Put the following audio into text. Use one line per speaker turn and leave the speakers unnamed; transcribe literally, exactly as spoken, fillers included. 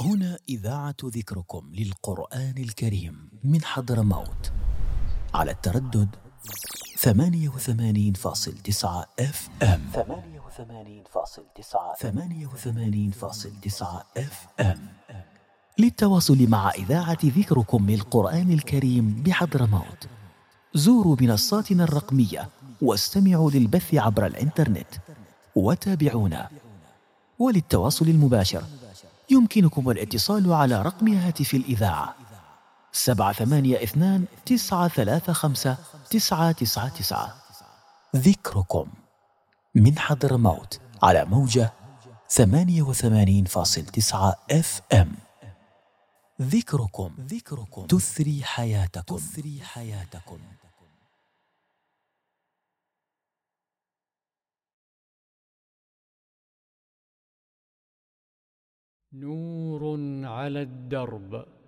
هنا إذاعة ذكركم للقرآن الكريم من حضرموت على التردد ثمانية وثمانين فاصل تسعة اف ام ثمانية وثمانين فاصل تسعة ثمانية وثمانين فاصل تسعة اف ام. للتواصل مع إذاعة ذكركم للقرآن الكريم بحضرموت زوروا منصاتنا الرقمية واستمعوا للبث عبر الإنترنت وتابعونا. وللتواصل المباشر يمكنكم الاتصال على رقم هاتف الإذاعة سبعة ثمانية اثنان تسعة ثلاثة خمسة تسعة تسعة تسعة. ذكركم من حضرموت على موجة ثمانية وثمانين فاصل تسعة اف ام. ذكركم ذكركم تثري حياتكم تثري حياتكم.
نور على الدرب